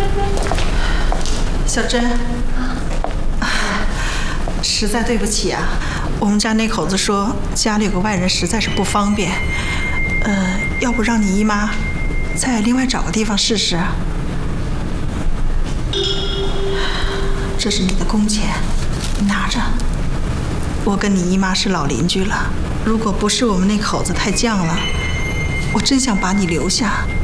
小珍，实在对不起啊，我们家那口子说家里有个外人实在是不方便，要不让你姨妈再另外找个地方试试啊？这是你的工钱，你拿着。我跟你姨妈是老邻居了，如果不是我们那口子太犟了，我真想把你留下。